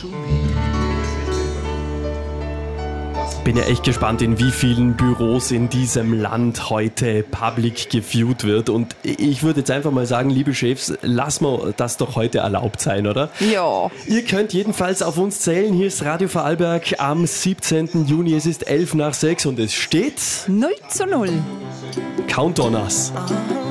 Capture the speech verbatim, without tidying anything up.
Bin ja echt gespannt, in wie vielen Büros in diesem Land heute public geviewt wird. Und ich würde jetzt einfach mal sagen, liebe Chefs, lassen wir das doch heute erlaubt sein, oder? Ja. Ihr könnt jedenfalls auf uns zählen. Hier ist Radio Vorarlberg am siebzehnten Juni. Es ist elf nach sechs und es steht null zu null. Count on us. Aha.